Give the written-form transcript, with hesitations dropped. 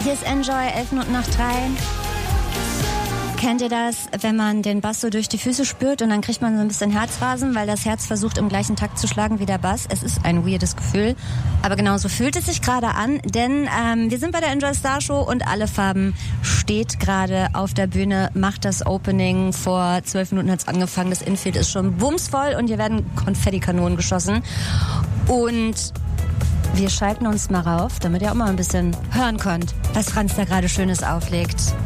Hier ist Enjoy, 11 Minuten nach 3. Kennt ihr das, wenn man den Bass so durch die Füße spürt und dann kriegt man so ein bisschen Herzrasen, weil das Herz versucht im gleichen Takt zu schlagen wie der Bass? Es ist ein weirdes Gefühl, aber genau so fühlt es sich gerade an, denn wir sind bei der Enjoy Star Show und Alle Farben steht gerade auf der Bühne, macht das Opening. Vor 12 Minuten hat es angefangen, das Infield ist schon bumsvoll und hier werden Konfettikanonen geschossen und wir schalten uns mal rauf, damit ihr auch mal ein bisschen hören könnt, was Franz da gerade Schönes auflegt.